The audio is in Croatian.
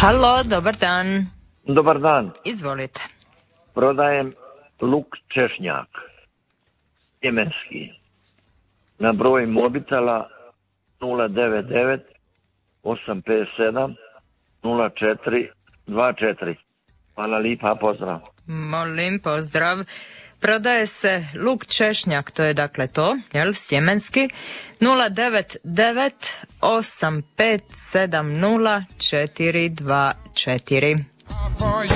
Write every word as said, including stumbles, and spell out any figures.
Halo, dobar dan. Dobar dan. Izvolite. Prodajem luk češnjak, sjemenski, na broj mobitela nula devet devet osam pet sedam nula četiri dva četiri. Hvala lipa, pozdrav. Molim, pozdrav. Prodaje se luk češnjak, to je dakle to, jel, sjemenski, nula devet devet osam pet sedam nula četiri dva četiri.